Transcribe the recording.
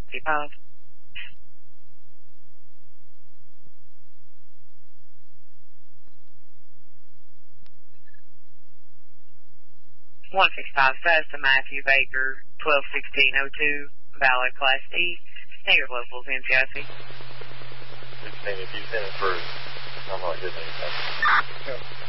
55. 165 Fast to Matthew Baker, 121602, valid Class D, standard locals NCIC. 16, if you send it for, I'm not getting anything. Yep.